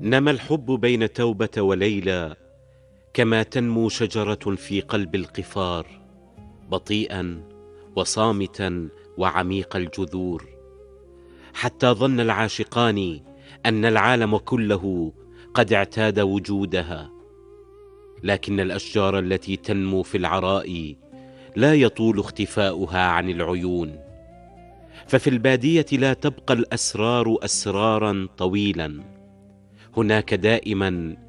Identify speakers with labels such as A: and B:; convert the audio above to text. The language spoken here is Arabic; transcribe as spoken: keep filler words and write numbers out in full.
A: نما الحب بين توبة وليلى كما تنمو شجرة في قلب القفار، بطيئا وصامتا وعميق الجذور، حتى ظن العاشقان أن العالم كله قد اعتاد وجودها. لكن الأشجار التي تنمو في العراء لا يطول اختفاؤها عن العيون، ففي البادية لا تبقى الأسرار أسرارا طويلا، هناك دائما